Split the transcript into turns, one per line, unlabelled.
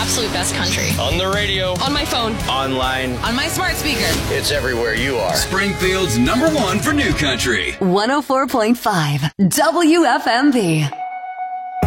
absolute best country.
On the radio.
On my phone.
Online.
On my smart speaker.
It's everywhere you are.
Springfield's #1 for new country.
104.5 WFMB.